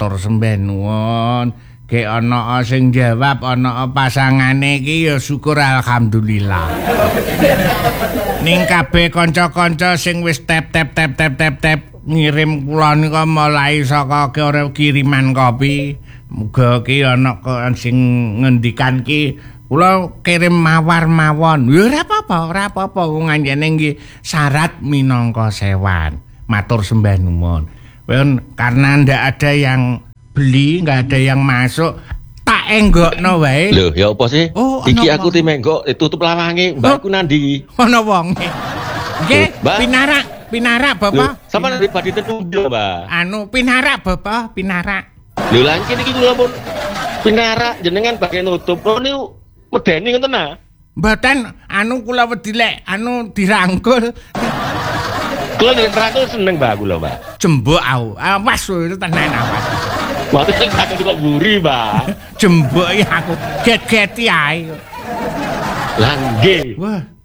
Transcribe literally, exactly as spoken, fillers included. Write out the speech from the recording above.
matur sembah nuwun. Ge ana sing jawab ana pasangane iki ya syukur alhamdulillah. Ning kabeh kanca-kanca sing wis tep tep tep tep tep tep ngirim kula nika mulai saka kiriman kopi. Muga ki ana sing ngendikan ki kula kirim mawar mawon. Ya ora apa-apa, ora apa-apa wong anjene nggih syarat minangka sewan. Matur sembah nuwun. Karena ndak ada yang beli, nggak ada yang masuk, tak enggokno wae. Lho, ya apa sih? Oh, iki aku timenggok ditutup lawange, mbakku nandi. Ana wong. Nggih, pinarak, pinarak Bapak. Sampeyan pribadi tentu, Mbak. Anu pinarak Bapak, pinarak. Lho, lan iki kula pun pinarak jenengan bagian nutup. Lho niku medeni ngoten nah. Mboten anu kula wedi lek anu dirangkul. Kula nek dirangkul seneng Mbak kula, Mbak. Jembok au. Awas lho tenan awas. Waktu sing tak kok buri, Mbak. Jembok aku get-geti ae. Lah nggih. Wah,